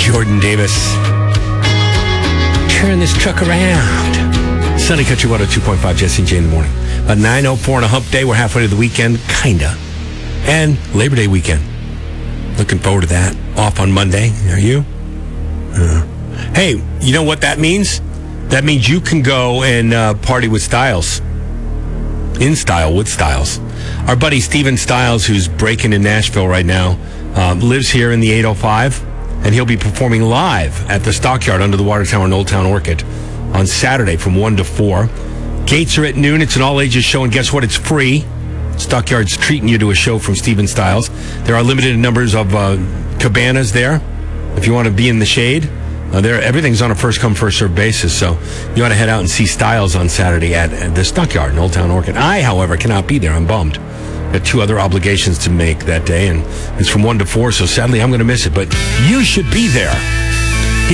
Jordan Davis. Turn this truck around. Sunny Country 102.5, Jesse and Jay in the morning. About 9:04 on a hump day. We're halfway to the weekend, kinda. And Labor Day weekend. Looking forward to that. Off on Monday. Are you? Hey, you know what that means? That means you can go and party with Styles. In style, with Styles. Our buddy Steven Styles, who's breaking in Nashville right now, lives here in the 805, and he'll be performing live at the Stockyard under the Water Tower in Old Town Orchid on Saturday from 1 to 4. Gates are at noon. It's an all-ages show, and guess what? It's free. Stockyard's treating you to a show from Steven Styles. There are limited numbers of cabanas there if you want to be in the shade. Everything's on a first-come, first-served basis, so you ought to head out and see Styles on Saturday at the Stockyard in Old Town Orchid. I, however, cannot be there. I'm bummed. Got 2 other obligations to make that day, and it's from 1 to 4, so sadly I'm going to miss it, but you should be there.